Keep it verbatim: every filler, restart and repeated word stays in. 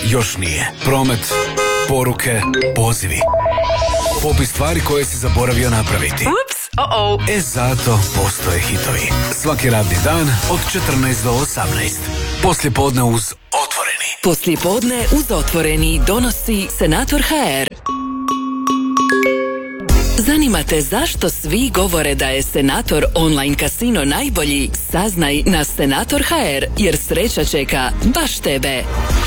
još nije. Promet, poruke, pozivi. Popis stvari koje si zaboravio napraviti. Ups, oh-oh. E zato postoje hitovi. Svaki radni dan od četrnaest do osamnaest. Poslijepodne uz Otvoreni. Poslijepodne uz Otvoreni donosi Senator ha er. Zanima te zašto svi govore da je Senator online kasino najbolji? Saznaj na Senator ha er, jer sreća čeka baš tebe.